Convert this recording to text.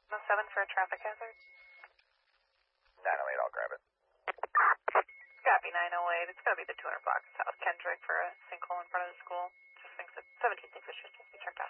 7 for a traffic hazard. 908, I'll grab it. Copy 908. It's going to be the 200 block South Kendrick for a sinkhole in front of the school. Just thinks that 17 thinks it should just be checked out.